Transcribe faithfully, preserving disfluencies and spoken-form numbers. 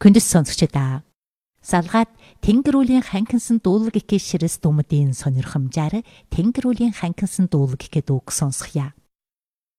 Күндэс сонсогчдаа. Салгаад Тэнгэр үлийн ханкинсан дуулаг гэхээ ширэс думдын сонирхомжаар Тэнгэр үлийн ханкинсан дуулаг гэхэд үг сонсхийа.